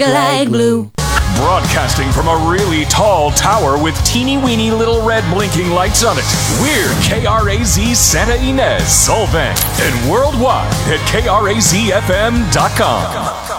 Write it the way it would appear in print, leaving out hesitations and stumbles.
like glue. Broadcasting from a really tall tower with teeny-weeny little red blinking lights on it. We're KRAZ Santa Ynez, Solvang, and worldwide at KRAZFM.com.